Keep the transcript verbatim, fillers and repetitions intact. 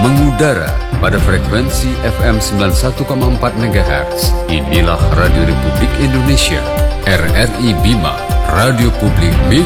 mengudara pada frekuensi F M sembilan puluh satu koma empat megahertz. Inilah Radio Republik Indonesia, R R I Bima, Radio Publik